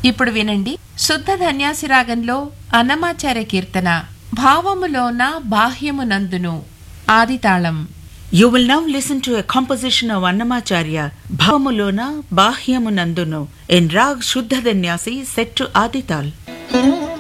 ఇప్పుడు వినండి శుద్ధ ధన్యాసి రాగంలో అన్నమాచార్య కీర్తన భావములోన బాహ్యమునందును ఆదితాళం. You will now listen to a composition of Annamacharya, Bhavamulona Bahyamunandunu, in Rag Shuddha Danyasi set to Adital.